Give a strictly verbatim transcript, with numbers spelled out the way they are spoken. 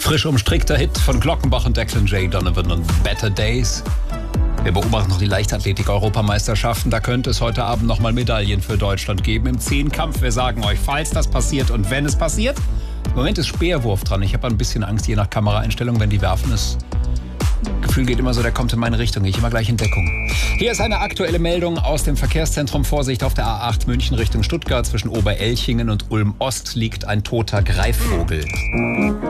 Frisch umstrickter Hit von Glockenbach und Declan J. Donovan und Better Days. Wir beobachten noch die Leichtathletik-Europameisterschaften. Da könnte es heute Abend nochmal Medaillen für Deutschland geben im Zehnkampf. Wir sagen euch, falls das passiert und wenn es passiert. Im Moment ist Speerwurf dran. Ich habe ein bisschen Angst, je nach Kameraeinstellung, wenn die werfen. Das Gefühl geht immer so, der kommt in meine Richtung. Gehe ich immer gleich in Deckung. Hier ist eine aktuelle Meldung aus dem Verkehrszentrum. Vorsicht, auf der A acht München Richtung Stuttgart. Zwischen Oberelchingen und Ulm-Ost liegt ein toter Greifvogel.